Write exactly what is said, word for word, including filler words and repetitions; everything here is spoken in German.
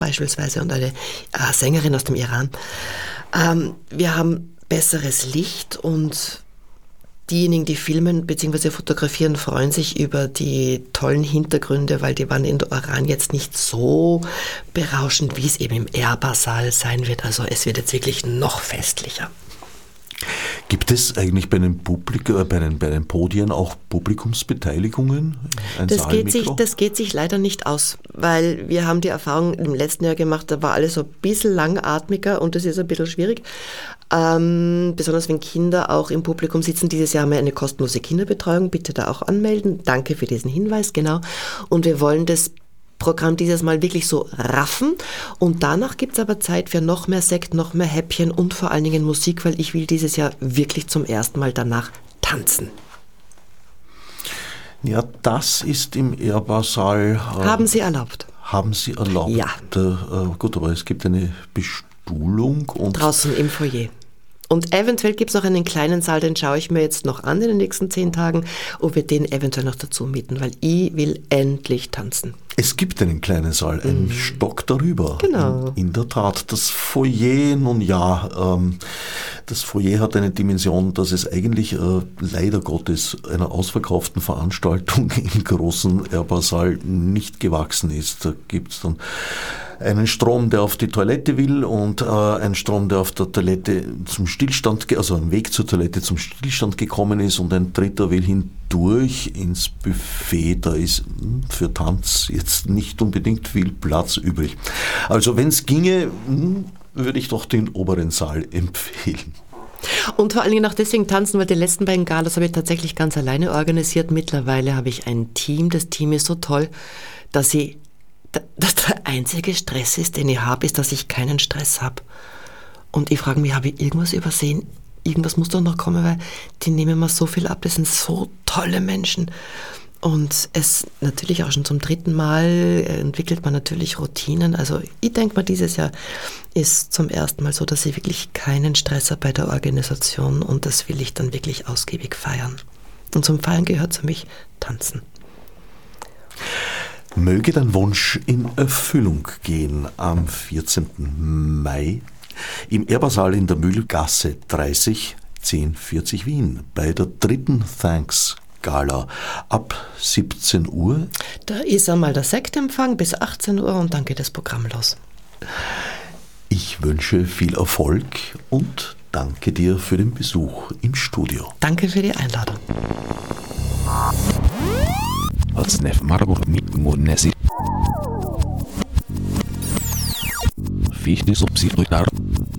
beispielsweise und eine äh, Sängerin aus dem Iran. Ähm, wir haben besseres Licht und diejenigen, die filmen bzw. fotografieren, freuen sich über die tollen Hintergründe, weil die waren in der Oran jetzt nicht so berauschend, wie es eben im Erba-Saal sein wird. Also es wird jetzt wirklich noch festlicher. Gibt es eigentlich bei den, Publik- äh, bei den, bei den Podien auch Publikumsbeteiligungen? Ein Das geht, sich, Saalmikro? das geht sich leider nicht aus, weil wir haben die Erfahrung im letzten Jahr gemacht, da war alles so ein bisschen langatmiger und das ist ein bisschen schwierig. Ähm, besonders wenn Kinder auch im Publikum sitzen. Dieses Jahr haben wir eine kostenlose Kinderbetreuung, bitte da auch anmelden. Danke für diesen Hinweis, genau. Und wir wollen das Programm dieses Mal wirklich so raffen und danach gibt es aber Zeit für noch mehr Sekt, noch mehr Häppchen und vor allen Dingen Musik, weil ich will dieses Jahr wirklich zum ersten Mal danach tanzen. Ja, das ist im Erba-Saal. Äh, Haben Sie erlaubt? Haben Sie erlaubt? Ja. Da, äh, gut, aber es gibt eine Bestuhlung und Draußen im Foyer. Und eventuell gibt es noch einen kleinen Saal, den schaue ich mir jetzt noch an in den nächsten zehn Tagen, ob wir den eventuell noch dazu mieten, weil ich will endlich tanzen. es gibt einen kleinen Saal, einen Mhm. Stock darüber. Genau. In, in der Tat, das Foyer, nun ja, ähm, das Foyer hat eine Dimension, dass es eigentlich äh, leider Gottes einer ausverkauften Veranstaltung im großen Erba-Saal nicht gewachsen ist. Da gibt es dann einen Strom, der auf die Toilette will und äh, einen Strom, der auf der Toilette zum Stillstand, ge- also am Weg zur Toilette zum Stillstand gekommen ist und ein dritter will hindurch ins Buffet. Da ist hm, für Tanz jetzt nicht unbedingt viel Platz übrig. Also wenn es ginge, hm, würde ich doch den oberen Saal empfehlen. Und vor allen Dingen auch deswegen tanzen, weil die letzten beiden Galas habe ich tatsächlich ganz alleine organisiert. Mittlerweile habe ich ein Team. Das Team ist so toll, dass ich dass der einzige Stress ist, den ich habe, ist, dass ich keinen Stress habe. Und ich frage mich, habe ich irgendwas übersehen? Irgendwas muss doch noch kommen, weil die nehmen mir so viel ab. Das sind so tolle Menschen. Und es natürlich auch schon zum dritten Mal entwickelt man natürlich Routinen. Also ich denke mal, dieses Jahr ist zum ersten Mal so, dass ich wirklich keinen Stress habe bei der Organisation und das will ich dann wirklich ausgiebig feiern. Und zum Feiern gehört für mich Tanzen. Möge dein Wunsch in Erfüllung gehen am vierzehnten Mai im Erba-Saal in der Mühlgasse dreißig, zehn vierzig Wien bei der dritten Thanks Gala ab siebzehn Uhr. Da ist einmal der Sektempfang bis achtzehn Uhr und dann geht das Programm los. Ich wünsche viel Erfolg und danke dir für den Besuch im Studio. Danke für die Einladung. Snef Marburg mit Monesi. Fichte subsidiar.